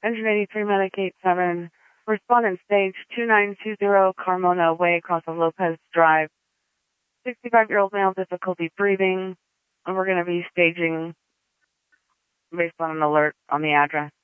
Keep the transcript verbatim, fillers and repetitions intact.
Engine eighty-three, Medic eighty-seven. Respondent stage two nine two zero, Carmona Way, across of Lopez Drive. sixty-five-year-old male, difficulty breathing, and we're going to be staging based on an alert on the address.